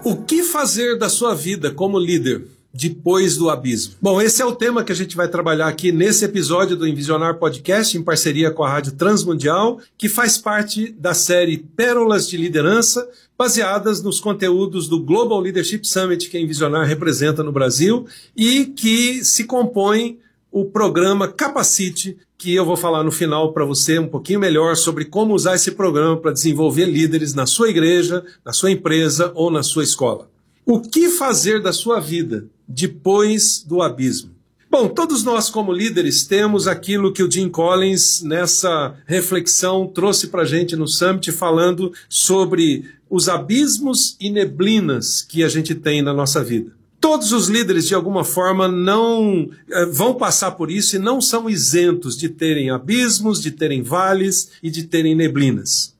O que fazer da sua vida como líder depois do abismo? Bom, esse é o tema que a gente vai trabalhar aqui nesse episódio do Envisionar Podcast, em parceria com a Rádio Transmundial, que faz parte da série Pérolas de Liderança, baseadas nos conteúdos do Global Leadership Summit que a Envisionar representa no Brasil e que se compõe o programa Capacite, que eu vou falar no final para você um pouquinho melhor sobre como usar esse programa para desenvolver líderes na sua igreja, na sua empresa ou na sua escola. O que fazer da sua vida depois do abismo? Bom, todos nós como líderes temos aquilo que o Jim Collins, nessa reflexão, trouxe para a gente no Summit, falando sobre os abismos e neblinas que a gente tem na nossa vida. Todos os líderes, de alguma forma, não vão passar por isso e não são isentos de terem abismos, de terem vales e de terem neblinas.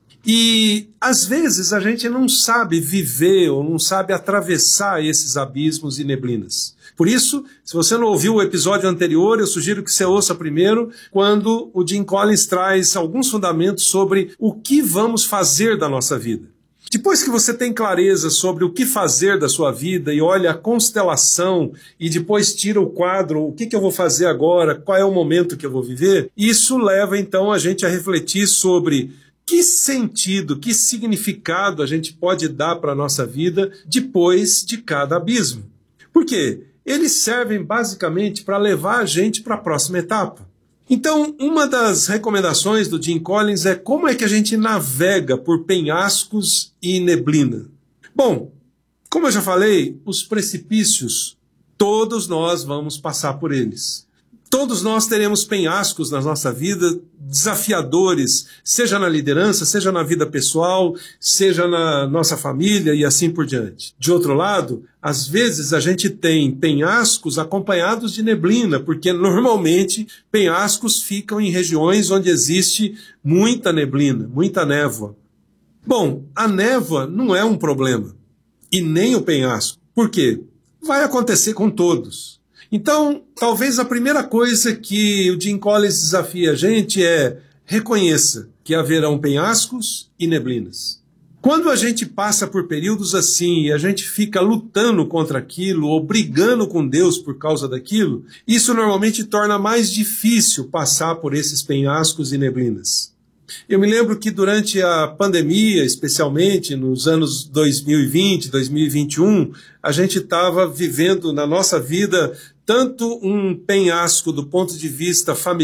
E, às vezes, a gente não sabe viver ou não sabe atravessar esses abismos e neblinas. Por isso, se você não ouviu o episódio anterior, eu sugiro que você ouça primeiro, quando o Jim Collins traz alguns fundamentos sobre o que vamos fazer da nossa vida. Depois que você tem clareza sobre o que fazer da sua vida e olha a constelação e depois tira o quadro, o que eu vou fazer agora, qual é o momento que eu vou viver, isso leva então a gente a refletir sobre que sentido, que significado a gente pode dar para a nossa vida depois de cada abismo. Por quê? Eles servem basicamente para levar a gente para a próxima etapa. Então, uma das recomendações do Jim Collins é como é que a gente navega por penhascos e neblina. Bom, como eu já falei, os precipícios, todos nós vamos passar por eles. Todos nós teremos penhascos na nossa vida, desafiadores, seja na liderança, seja na vida pessoal, seja na nossa família e assim por diante. De outro lado, às vezes a gente tem penhascos acompanhados de neblina, porque normalmente penhascos ficam em regiões onde existe muita neblina, muita névoa. Bom, a névoa não é um problema, e nem o penhasco. Por quê? Vai acontecer com todos. Então, talvez a primeira coisa que o Jim Collins desafia a gente é reconheça que haverão penhascos e neblinas. Quando a gente passa por períodos assim e a gente fica lutando contra aquilo ou brigando com Deus por causa daquilo, isso normalmente torna mais difícil passar por esses penhascos e neblinas. Eu me lembro que durante a pandemia, especialmente nos anos 2020, 2021, a gente estava vivendo na nossa vida tanto um penhasco do ponto de vista familiar,